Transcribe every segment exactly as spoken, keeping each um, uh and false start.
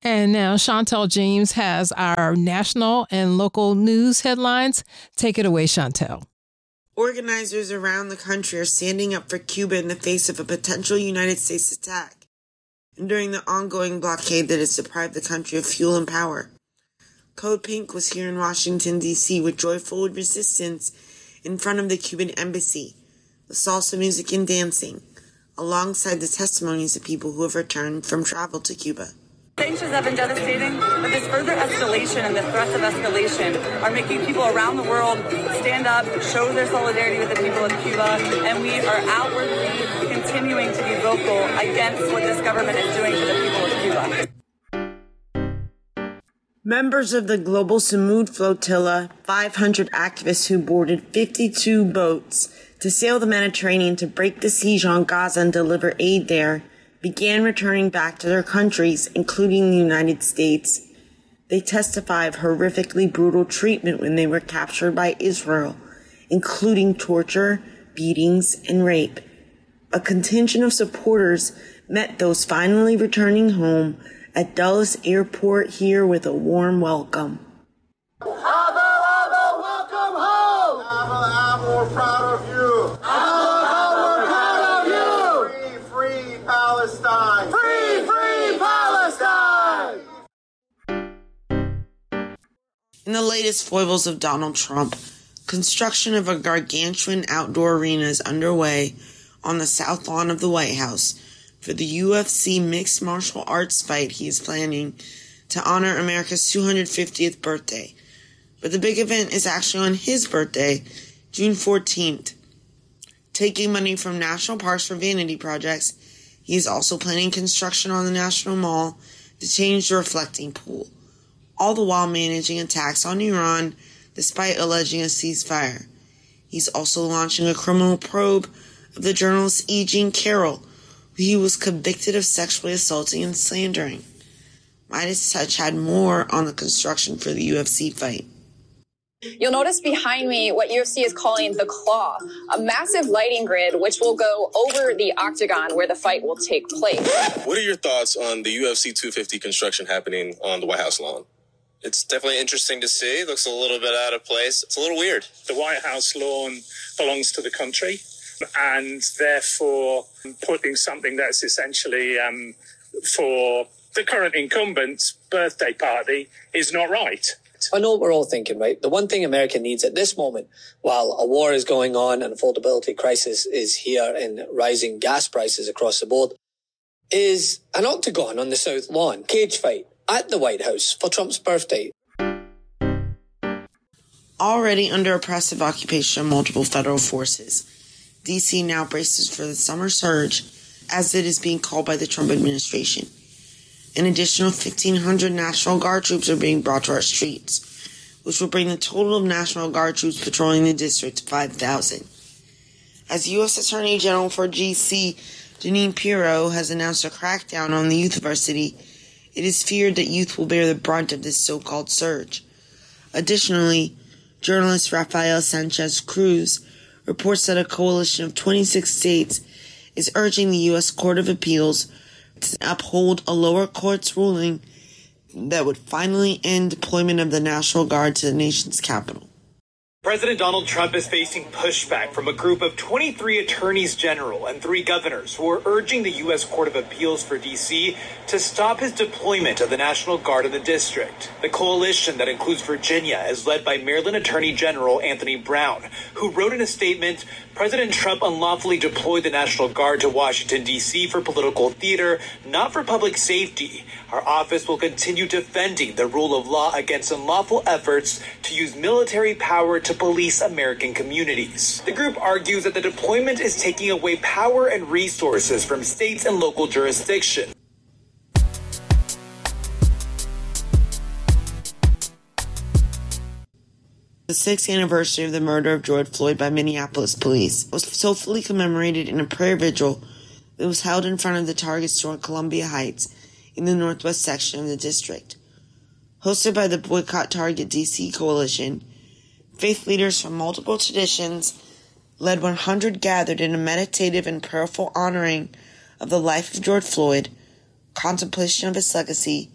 And now Chantel James has our national and local news headlines. Take it away, Chantel. Organizers around the country are standing up for Cuba in the face of a potential United States attack and during the ongoing blockade that has deprived the country of fuel and power. Code Pink was here in Washington, D C with joyful resistance in front of the Cuban embassy, with salsa music and dancing, alongside the testimonies of people who have returned from travel to Cuba. Sanctions have been devastating, but this further escalation and the threats of escalation are making people around the world stand up, show their solidarity with the people of Cuba, and we are outwardly continuing to be vocal against what this government is doing to the people of Cuba. Members of the Global Samud Flotilla, five hundred activists who boarded fifty-two boats to sail the Mediterranean to break the siege on Gaza and deliver aid there, began returning back to their countries, including the United States. They testify of horrifically brutal treatment when they were captured by Israel, including torture, beatings, and rape. A contingent of supporters met those finally returning home at Dulles Airport here with a warm welcome. Abba, Abba, welcome home! Abba, Abba, we're proud of you! Abba, Abba, we're proud of you! Free, free Palestine! Free, free Palestine! In the latest foibles of Donald Trump, construction of a gargantuan outdoor arena is underway on the south lawn of the White House for the U F C mixed martial arts fight he is planning to honor America's two hundred fiftieth birthday. But the big event is actually on his birthday, June fourteenth. Taking money from national parks for vanity projects, he is also planning construction on the National Mall to change the reflecting pool, all the while managing attacks on Iran despite alleging a ceasefire. He's also launching a criminal probe of the journalist E. Jean Carroll, who he was convicted of sexually assaulting and slandering. Midas Touch had more on the construction for the U F C fight. You'll notice behind me what U F C is calling the Claw, a massive lighting grid which will go over the octagon where the fight will take place. What are your thoughts on the U F C two fifty construction happening on the White House lawn? It's definitely interesting to see. It looks a little bit out of place. It's a little weird. The White House lawn belongs to the country, and therefore putting something that's essentially um, for the current incumbent's birthday party is not right. I know what we're all thinking, right? The one thing America needs at this moment, while a war is going on and affordability crisis is here and rising gas prices across the board, is an octagon on the South Lawn, cage fight at the White House for Trump's birthday. Already under oppressive occupation of multiple federal forces, D C now braces for the summer surge, as it is being called by the Trump administration. An additional fifteen hundred National Guard troops are being brought to our streets, which will bring the total of National Guard troops patrolling the district to five thousand. As U S Attorney General for G C, Jeanine Pirro, has announced a crackdown on the youth of our city, it is feared that youth will bear the brunt of this so-called surge. Additionally, journalist Rafael Sanchez Cruz reports that a coalition of twenty-six states is urging the U S Court of Appeals to uphold a lower court's ruling that would finally end deployment of the National Guard to the nation's capital. President Donald Trump is facing pushback from a group of twenty-three attorneys general and three governors who are urging the U S Court of Appeals for D C to stop his deployment of the National Guard in the district. The coalition that includes Virginia is led by Maryland Attorney General Anthony Brown, who wrote in a statement, President Trump unlawfully deployed the National Guard to Washington, D C for political theater, not for public safety. Our office will continue defending the rule of law against unlawful efforts to use military power to police American communities. The group argues that the deployment is taking away power and resources from states and local jurisdictions. The sixth anniversary of the murder of George Floyd by Minneapolis police was so fully commemorated in a prayer vigil that was held in front of the Target store in Columbia Heights in the northwest section of the district. Hosted by the Boycott Target D C Coalition, faith leaders from multiple traditions led one hundred gathered in a meditative and prayerful honoring of the life of George Floyd, contemplation of his legacy,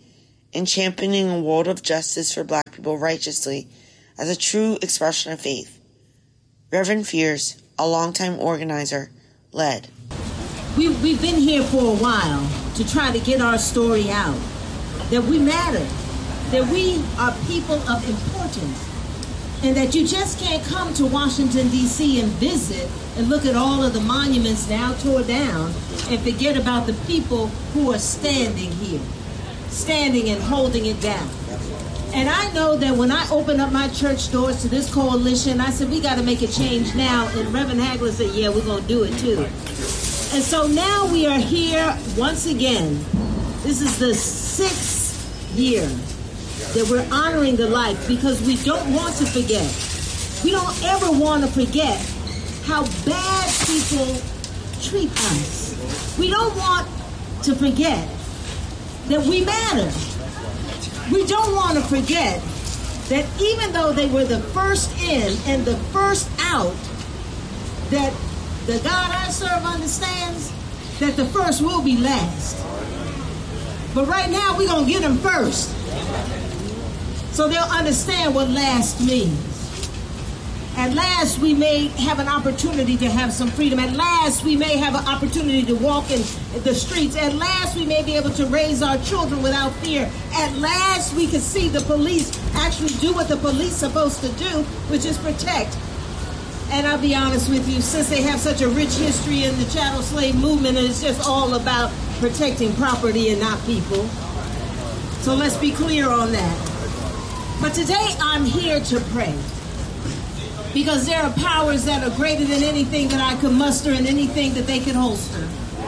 and championing a world of justice for Black people righteously as a true expression of faith. Reverend Fears, a longtime organizer, led. We, we've been here for a while to try to get our story out, that we matter, that we are people of importance, and that you just can't come to Washington, D C and visit and look at all of the monuments now tore down and forget about the people who are standing here, standing and holding it down. And I know that when I opened up my church doors to this coalition, I said, we got to make a change now. And Reverend Hagler said, yeah, we're going to do it too. And so now we are here once again. This is the sixth year that we're honoring the life because we don't want to forget. We don't ever want to forget how bad people treat us. We don't want to forget that we matter. We don't want to forget that even though they were the first in and the first out, that the God I serve understands that the first will be last. But right now, we're going to get them first. So they'll understand what last means. At last, we may have an opportunity to have some freedom. At last, we may have an opportunity to walk in the streets. At last, we may be able to raise our children without fear. At last, we can see the police actually do what the police are supposed to do, which is protect. And I'll be honest with you, since they have such a rich history in the chattel slave movement, it's just all about protecting property and not people. So let's be clear on that. But today, I'm here to pray. Because there are powers that are greater than anything that I could muster and anything that they could holster.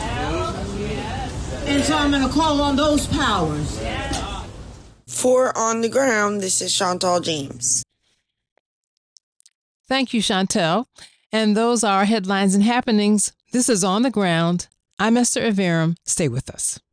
And so I'm going to call on those powers. For On the Ground, this is Chantal James. Thank you, Chantel. And those are headlines and happenings. This is On the Ground. I'm Esther Iverem. Stay with us.